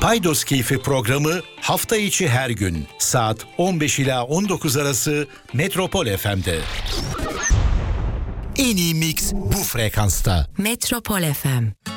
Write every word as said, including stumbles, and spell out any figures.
Paydos Keyfi programı hafta içi her gün saat on beş ila on dokuz arası Metropol F M'de. En iyi mix bu frekansta. Metropol F M.